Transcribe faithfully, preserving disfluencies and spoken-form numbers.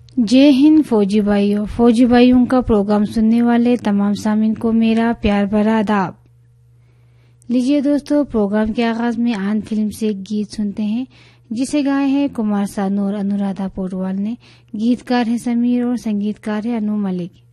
जय हिंद फौजी भाइयों। फौजी भाइयों का प्रोग्राम सुनने वाले तमाम सामीन को मेरा प्यार भरा आदाब। लीजिए दोस्तों, प्रोग्राम के आगाज में आन फिल्म से एक गीत सुनते हैं जिसे गाए हैं कुमार सानू और अनुराधा पौडवाल ने। गीतकार है समीर और संगीतकार है अनु मलिक।